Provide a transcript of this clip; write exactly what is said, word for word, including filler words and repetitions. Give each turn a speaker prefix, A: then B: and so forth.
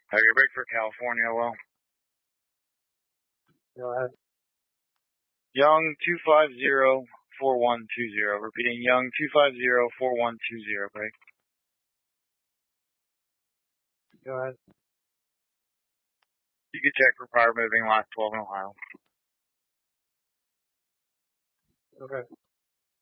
A: Have your break for California, well.
B: Go ahead.
A: Young two five zero four one two zero. Repeating, Young two five zero four one two zero. Break.
B: Go ahead.
A: You can check for prior moving last twelve in Ohio.
B: Okay.